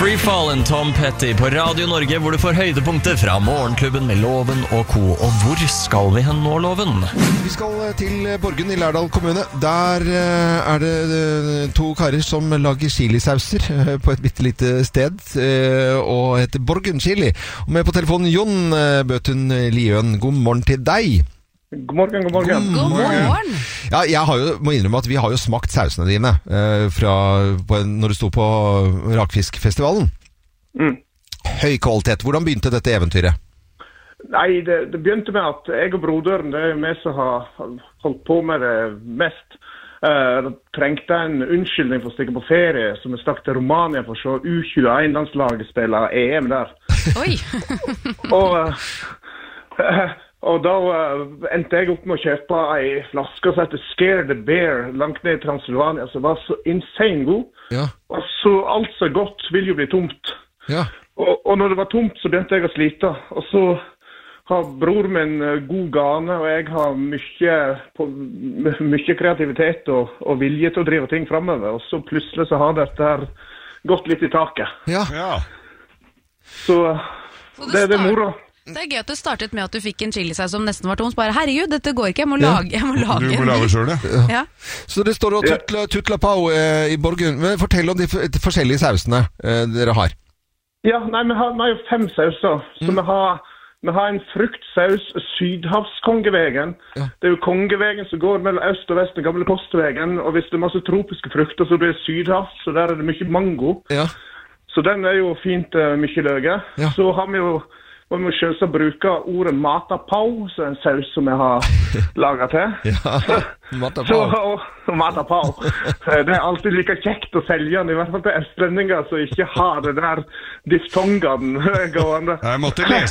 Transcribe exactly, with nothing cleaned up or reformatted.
Free Fallen, Tom Petty på Radio Norge, hvor du får høydepunkter fra Morgenklubben med Loven og Co. Og hvor skal vi hen nå, Loven? Vi skal til Borgen i Lærdal kommune. Der er det to karer som lager chilisauser på et bittelite sted, og heter Borgen Chili. Og med på telefonen Jon Bøtun Liøen. God morgen til deg. God morgen, god morgen. God morgen. Ja, jeg har jo, må innrømme at vi har jo smakt sausene dine eh, fra, på, når du sto på Rakfiskfestivalen. Mm. Høy kvalitet. Hvordan begynte dette eventyret? Nei, det, det begynte med at jeg og broderen, det er jo vi som har holdt på med det mest, uh, trengte en unnskyldning for å stikke på ferie, så vi stakk til Romania for å se U tjueén-landslaget spille E M der. Oi. og... Uh, Og da uh, endte jeg opp med å kjøpe en flaske som heter Scare the Bear langt ned i Transylvania, som var så insane god. Ja. Og så alt så godt vil jo bli tomt. Ja. Og, og når det var tomt, så begynte jeg å slite. Og så har bror min god gane, og jeg har mye, på, mye kreativitet og, og vilje til å drive ting fremover. Og så plutselig så har dette her gått litt i taket. Ja. Ja. Så, Så det, det er moro. Det er gøy at du startet med at du fikk en chilisaus som nesten var tom. Så bare, herregud, dette går ikke, jeg må lage, jeg må lage Du må en lage ny. selv, ja. Ja. Så det står og tutla, tutla pau eh, i Borgen. Men fortell om de, f- de forskjellige sausene eh, dere har. Ja, nei, vi har, vi har jo fem sauser. Så vi har, vi har en fruktsaus, sydhavskongevegen. Ja. Det er jo kongevegen som går mellom øst og vest, den gamle postvegen. Og hvis det er masse tropiske frukter, så blir det sydhavs, så der er det mye mango. Ja. Så den er jo fint uh, mye løge. Ja. Så har vi jo, må vi selvsagt bruke ordet matapau, så en saus som vi har laget til. Ja, Så, matapau. og, og matapau. Det er alltid like kjekt å selge den, i hvert fall til østlendinger som ikke har det der diftongene gående. Jeg måtte lese